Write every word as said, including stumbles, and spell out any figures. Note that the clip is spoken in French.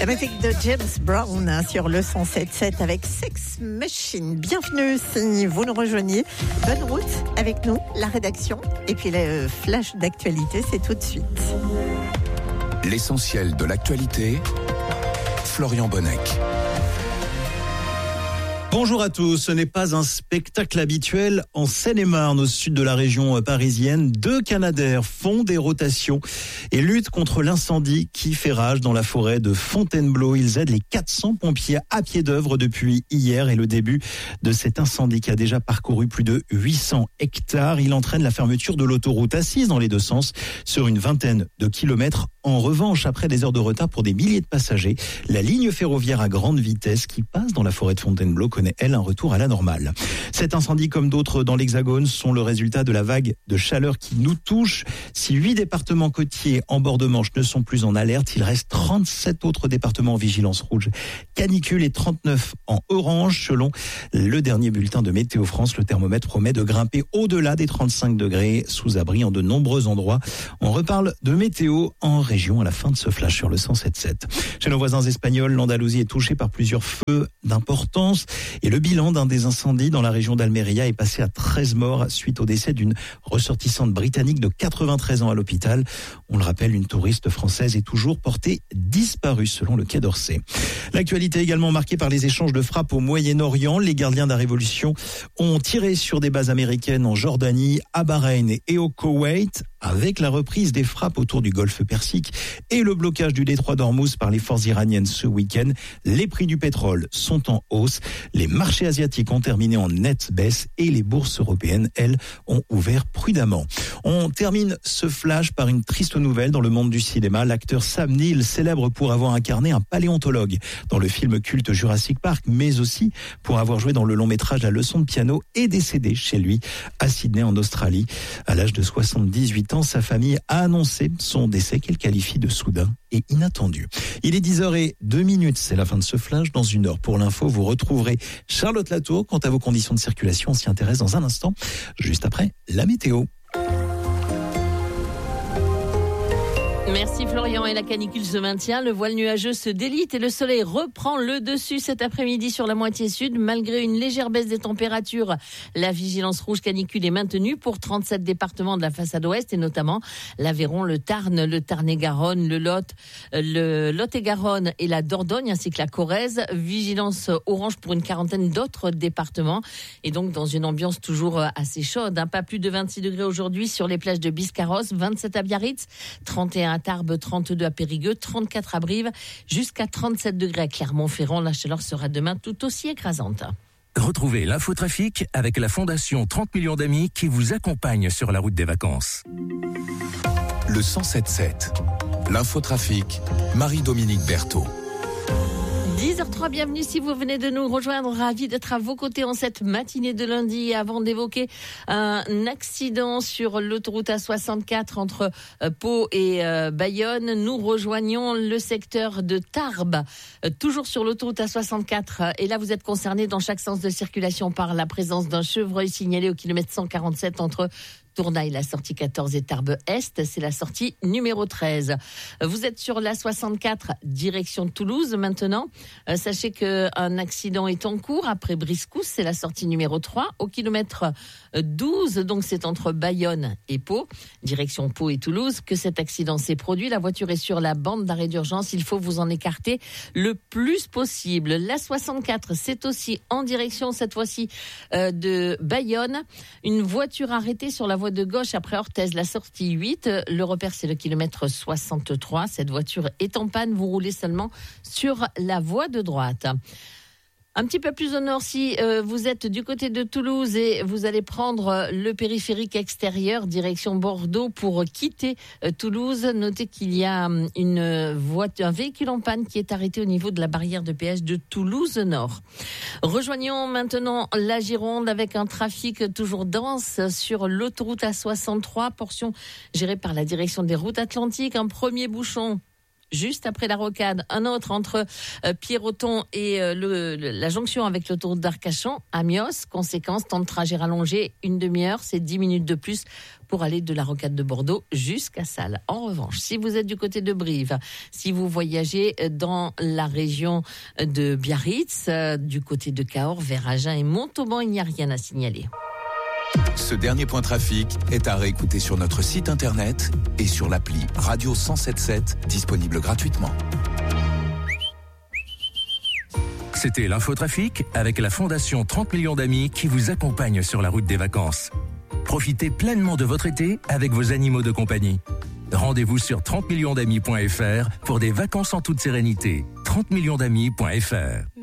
La musique de James Brown hein, sur le cent sept sept avec Sex Machine. Bienvenue si vous nous rejoignez. Bonne route avec nous, la rédaction. Et puis le flash d'actualité, c'est tout de suite. L'essentiel de l'actualité, Florian Bonnec. Bonjour à tous, ce n'est pas un spectacle habituel. En Seine-et-Marne, au sud de la région parisienne, deux Canadair font des rotations et luttent contre l'incendie qui fait rage dans la forêt de Fontainebleau. Ils aident les quatre cents pompiers à pied d'œuvre depuis hier et le début de cet incendie qui a déjà parcouru plus de huit cents hectares. Il entraîne la fermeture de l'autoroute A six dans les deux sens sur une vingtaine de kilomètres. En revanche, après des heures de retard pour des milliers de passagers, la ligne ferroviaire à grande vitesse qui passe dans la forêt de Fontainebleau connaît, elle, un retour à la normale. Cet incendie, comme d'autres dans l'Hexagone, sont le résultat de la vague de chaleur qui nous touche. Si huit départements côtiers en bord de Manche ne sont plus en alerte, il reste trente-sept autres départements en vigilance rouge canicule et trente-neuf en orange. Selon le dernier bulletin de Météo France, le thermomètre promet de grimper au-delà des trente-cinq degrés sous abri en de nombreux endroits. On reparle de météo en région à la fin de ce flash sur le cent sept sept. Chez nos voisins espagnols, l'Andalousie est touchée par plusieurs feux d'importance et le bilan d'un des incendies dans la région d'Almeria est passé à treize morts suite au décès d'une ressortissante britannique de quatre-vingt-treize ans à l'hôpital. On le rappelle, une touriste française est toujours portée disparue selon le Quai d'Orsay. L'actualité est également marquée par les échanges de frappes au Moyen-Orient. Les gardiens de la révolution ont tiré sur des bases américaines en Jordanie, à Bahreïn et au Koweït. Avec la reprise des frappes autour du golfe Persique et le blocage du détroit d'Ormuz par les forces iraniennes ce week-end, les prix du pétrole sont en hausse. Les marchés asiatiques ont terminé en nette baisse et les bourses européennes, elles, ont ouvert prudemment. On termine ce flash par une triste nouvelle dans le monde du cinéma. L'acteur Sam Neill, célèbre pour avoir incarné un paléontologue dans le film culte Jurassic Park, mais aussi pour avoir joué dans le long métrage La leçon de piano, est décédé chez lui à Sydney en Australie. À l'âge de soixante-dix-huit ans, sa famille a annoncé son décès qu'elle qualifie de soudain et inattendu. Il est dix heures zéro deux, c'est la fin de ce flash. Dans une heure pour l'info, vous retrouverez Charlotte Latour. Quant à vos conditions de circulation, on s'y intéresse dans un instant, juste après la météo. Merci Florian, et la canicule se maintient, le voile nuageux se délite et le soleil reprend le dessus cet après-midi sur la moitié sud. Malgré une légère baisse des températures, la vigilance rouge canicule est maintenue pour trente-sept départements de la façade ouest et notamment l'Aveyron, le Tarn, le Tarn-et-Garonne, le Lot, le Lot-et-Garonne et la Dordogne ainsi que la Corrèze. Vigilance orange pour une quarantaine d'autres départements et donc dans une ambiance toujours assez chaude. Hein. Pas plus de vingt-six degrés aujourd'hui sur les plages de Biscarrosse, vingt-sept à Biarritz, trente et un à Tarbes, trente-deux à Périgueux, trente-quatre à Brive, jusqu'à trente-sept degrés à Clermont-Ferrand. La chaleur sera demain tout aussi écrasante. Retrouvez l'infotrafic avec la Fondation trente millions d'amis qui vous accompagne sur la route des vacances. Le cent sept sept. L'infotrafic, Marie-Dominique Berthaud. dix heures trois, bienvenue si vous venez de nous rejoindre, ravi d'être à vos côtés en cette matinée de lundi. Avant d'évoquer un accident sur l'autoroute A soixante-quatre entre Pau et Bayonne, nous rejoignons le secteur de Tarbes, toujours sur l'autoroute A soixante-quatre. Et là, vous êtes concerné dans chaque sens de circulation par la présence d'un chevreuil signalé au kilomètre cent quarante-sept entre Tournaille, la sortie quatorze et Tarbes Est, c'est la sortie numéro treize. Vous êtes sur la soixante-quatre, direction Toulouse maintenant. Euh, sachez qu'un accident est en cours après Briscousse, c'est la sortie numéro trois. Au kilomètre douze, donc c'est entre Bayonne et Pau, direction Pau et Toulouse, que cet accident s'est produit. La voiture est sur la bande d'arrêt d'urgence, il faut vous en écarter le plus possible. La soixante-quatre, c'est aussi en direction cette fois-ci euh, de Bayonne. Une voiture arrêtée sur la voie de gauche après Orthez, la sortie huit. Le repère, c'est le kilomètre soixante-trois. Cette voiture est en panne. Vous roulez seulement sur la voie de droite. Un petit peu plus au nord, si euh, vous êtes du côté de Toulouse et vous allez prendre le périphérique extérieur direction Bordeaux pour quitter euh, Toulouse, notez qu'il y a une voiture, un véhicule en panne qui est arrêté au niveau de la barrière de péage de Toulouse Nord. Rejoignons maintenant la Gironde avec un trafic toujours dense sur l'autoroute A soixante-trois, portion gérée par la direction des routes atlantiques. Un premier bouchon juste après la rocade. Un autre entre euh, Pierreton et euh, le, le, la jonction avec l'autoroute d'Arcachon, Amios. Conséquence, temps de trajet rallongé, une demi-heure, c'est dix minutes de plus pour aller de la rocade de Bordeaux jusqu'à Salles. En revanche, si vous êtes du côté de Brive, si vous voyagez dans la région de Biarritz, euh, du côté de Cahors, vers Agen et Montauban, il n'y a rien à signaler. Ce dernier point trafic est à réécouter sur notre site internet et sur l'appli Radio cent sept sept, disponible gratuitement. C'était l'infotrafic avec la Fondation trente millions d'amis qui vous accompagne sur la route des vacances. Profitez pleinement de votre été avec vos animaux de compagnie. Rendez-vous sur trente millions d'amis point f r pour des vacances en toute sérénité. trente millions d'amis point f r